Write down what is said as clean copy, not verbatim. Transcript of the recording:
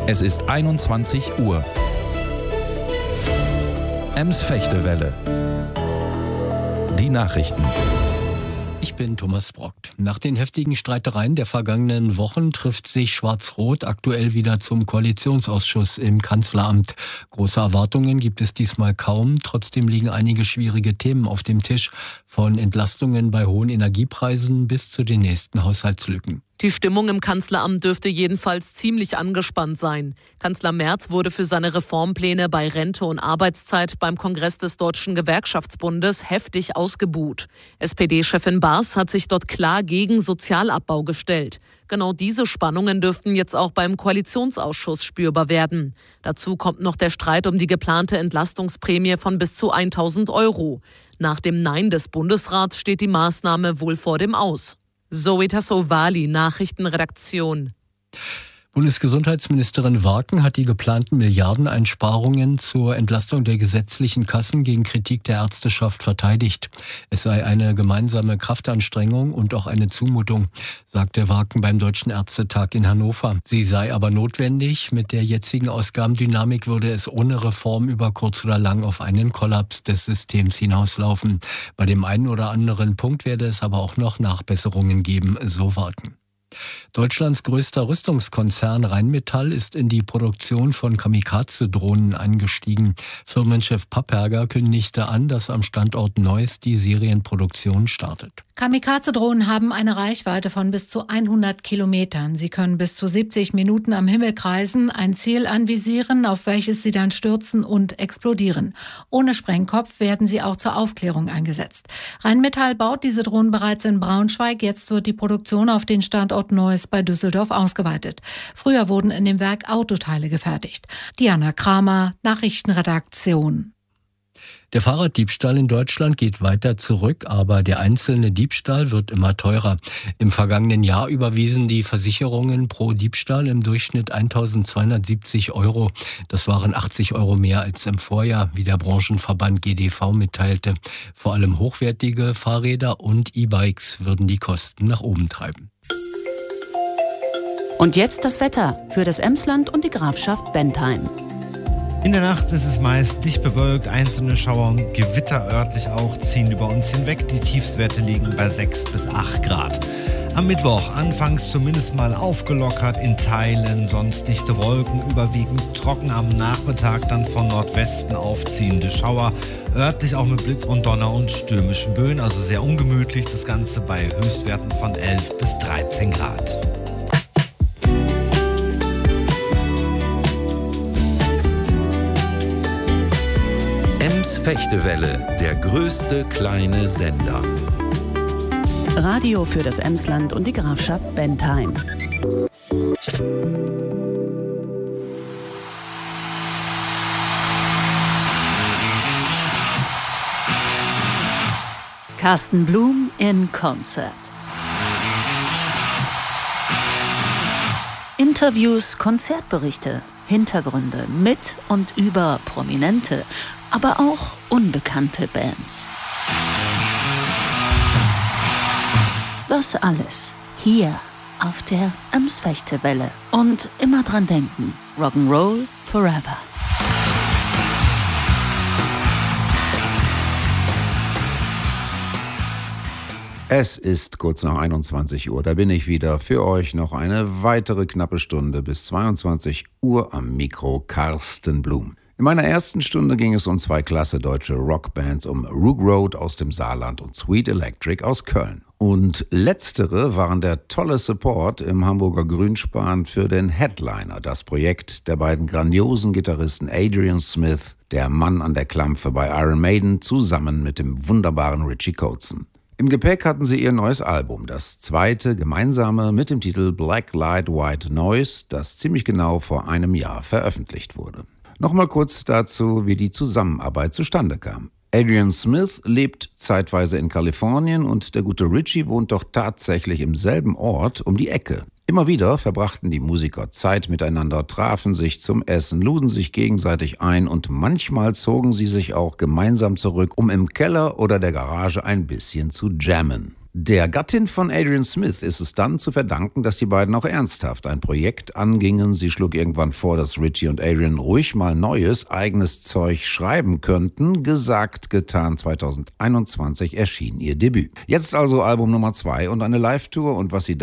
Es ist 21 Uhr. Ems-Fechtewelle. Die Nachrichten. Ich bin Thomas Brockt. Nach den heftigen Streitereien der vergangenen Wochen trifft sich Schwarz-Rot aktuell wieder zum Koalitionsausschuss im Kanzleramt. Große Erwartungen gibt es diesmal kaum. Trotzdem liegen einige schwierige Themen auf dem Tisch. Von Entlastungen bei hohen Energiepreisen bis zu den nächsten Haushaltslücken. Die Stimmung im Kanzleramt dürfte jedenfalls ziemlich angespannt sein. Kanzler Merz wurde für seine Reformpläne bei Rente und Arbeitszeit beim Kongress des Deutschen Gewerkschaftsbundes heftig ausgebuht. SPD-Chefin Baas hat sich dort klar gegen Sozialabbau gestellt. Genau diese Spannungen dürften jetzt auch beim Koalitionsausschuss spürbar werden. Dazu kommt noch der Streit um die geplante Entlastungsprämie von bis zu 1.000 €. Nach dem Nein des Bundesrats steht die Maßnahme wohl vor dem Aus. Zoe Tassovali, Nachrichtenredaktion. Bundesgesundheitsministerin Warken hat die geplanten Milliardeneinsparungen zur Entlastung der gesetzlichen Kassen gegen Kritik der Ärzteschaft verteidigt. Es sei eine gemeinsame Kraftanstrengung und auch eine Zumutung, sagte Warken beim Deutschen Ärztetag in Hannover. Sie sei aber notwendig. Mit der jetzigen Ausgabendynamik würde es ohne Reform über kurz oder lang auf einen Kollaps des Systems hinauslaufen. Bei dem einen oder anderen Punkt werde es aber auch noch Nachbesserungen geben, so Warken. Deutschlands größter Rüstungskonzern Rheinmetall ist in die Produktion von Kamikaze-Drohnen eingestiegen. Firmenchef Papperger kündigte an, dass am Standort Neuss die Serienproduktion startet. Kamikaze-Drohnen haben eine Reichweite von bis zu 100 Kilometern. Sie können bis zu 70 Minuten am Himmel kreisen, ein Ziel anvisieren, auf welches sie dann stürzen und explodieren. Ohne Sprengkopf werden sie auch zur Aufklärung eingesetzt. Rheinmetall baut diese Drohnen bereits in Braunschweig. Jetzt wird die Produktion auf den Standort Neuss bei Düsseldorf ausgeweitet. Früher wurden in dem Werk Autoteile gefertigt. Diana Kramer, Nachrichtenredaktion. Der Fahrraddiebstahl in Deutschland geht weiter zurück, aber der einzelne Diebstahl wird immer teurer. Im vergangenen Jahr überwiesen die Versicherungen pro Diebstahl im Durchschnitt 1.270 €. Das waren 80 € mehr als im Vorjahr, wie der Branchenverband GDV mitteilte. Vor allem hochwertige Fahrräder und E-Bikes würden die Kosten nach oben treiben. Und jetzt das Wetter für das Emsland und die Grafschaft Bentheim. In der Nacht ist es meist dicht bewölkt, einzelne Schauer und Gewitter örtlich auch ziehen über uns hinweg. Die Tiefstwerte liegen bei 6 bis 8 Grad. Am Mittwoch anfangs zumindest mal aufgelockert, in Teilen sonst dichte Wolken, überwiegend trocken, am Nachmittag dann von Nordwesten aufziehende Schauer, örtlich auch mit Blitz und Donner und stürmischen Böen, also sehr ungemütlich, das Ganze bei Höchstwerten von 11 bis 13 Grad. Ems-Fechtewelle, der größte kleine Sender. Radio für das Emsland und die Grafschaft Bentheim. Carsten Blum in Konzert. Interviews, Konzertberichte, Hintergründe mit und über Prominente, aber auch unbekannte Bands. Das alles hier auf der Ems-Fechtewelle. Und immer dran denken, Rock'n'Roll forever. Es ist kurz nach 21 Uhr, da bin ich wieder für euch noch eine weitere knappe Stunde bis 22 Uhr am Mikro, Carsten Blum. In meiner ersten Stunde ging es um zwei klasse deutsche Rockbands, um Rook Road aus dem Saarland und Sweet Electric aus Köln. Und letztere waren der tolle Support im Hamburger Grünspan für den Headliner, das Projekt der beiden grandiosen Gitarristen Adrian Smith, der Mann an der Klampfe bei Iron Maiden, zusammen mit dem wunderbaren Richie Kotzen. Im Gepäck hatten sie ihr neues Album, das zweite gemeinsame mit dem Titel Black Light White Noise, das ziemlich genau vor einem Jahr veröffentlicht wurde. Nochmal kurz dazu, wie die Zusammenarbeit zustande kam. Adrian Smith lebt zeitweise in Kalifornien und der gute Richie wohnt doch tatsächlich im selben Ort um die Ecke. Immer wieder verbrachten die Musiker Zeit miteinander, trafen sich zum Essen, luden sich gegenseitig ein und manchmal zogen sie sich auch gemeinsam zurück, um im Keller oder der Garage ein bisschen zu jammen. Der Gattin von Adrian Smith ist es dann zu verdanken, dass die beiden auch ernsthaft ein Projekt angingen. Sie schlug irgendwann vor, dass Richie und Adrian ruhig mal neues, eigenes Zeug schreiben könnten. Gesagt, getan, 2021 erschien ihr Debüt. Jetzt also Album Nummer 2 und eine Live-Tour und was sie